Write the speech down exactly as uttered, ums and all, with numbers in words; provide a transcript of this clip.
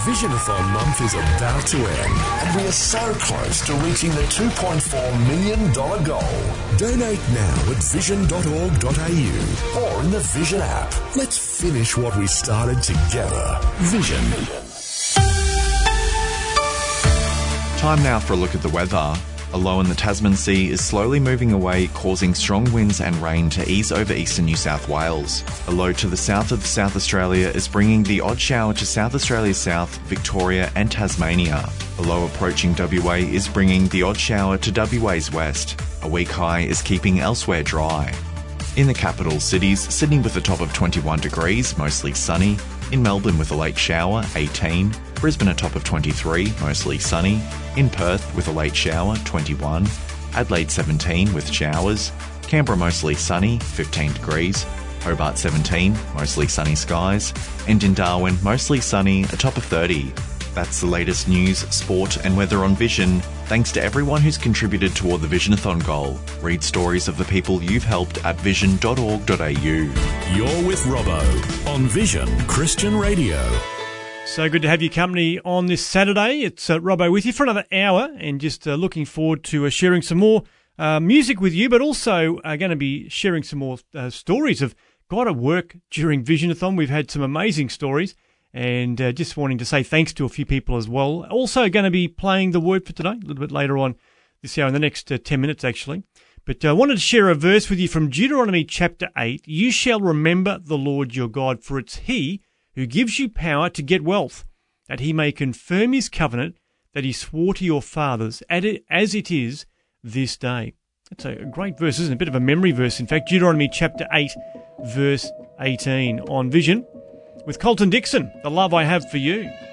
Visionathon month is about to end, and we are so close to reaching the two point four million dollars goal. Donate now at vision dot org dot a u or in the Vision app. Let's finish what we started together. Vision. Time now for a look at the weather. A low in the Tasman Sea is slowly moving away, causing strong winds and rain to ease over eastern New South Wales. A low to the south of South Australia is bringing the odd shower to South Australia's south, Victoria and Tasmania. A low approaching W A is bringing the odd shower to W A's west. A weak high is keeping elsewhere dry. In the capital cities, Sydney with a top of twenty-one degrees, mostly sunny. In Melbourne with a late shower, eighteen. Brisbane a top of twenty-three, mostly sunny. In Perth with a late shower, twenty-one. Adelaide seventeen with showers. Canberra mostly sunny, fifteen degrees. Hobart seventeen, mostly sunny skies. And in Darwin, mostly sunny, a top of thirty. That's the latest news, sport and weather on Vision. Thanks to everyone who's contributed toward the Visionathon goal. Read stories of the people you've helped at vision dot org dot a u. You're with Robbo on Vision Christian Radio. So good to have your company on this Saturday. It's uh, Robbo with you for another hour, and just uh, looking forward to uh, sharing some more uh, music with you, but also uh, going to be sharing some more uh, stories of God at work during Visionathon. We've had some amazing stories, and uh, just wanting to say thanks to a few people as well. Also going to be playing the word for today a little bit later on this hour, in the next uh, ten minutes actually. But I uh, wanted to share a verse with you from Deuteronomy chapter eight. You shall remember the Lord your God, for it's He who gives you power to get wealth, that He may confirm His covenant that He swore to your fathers, as it is this day. That's a great verse, isn't it? A bit of a memory verse, in fact. Deuteronomy chapter eight, verse eighteen, on Vision, with Colton Dixon, The Love I Have for You.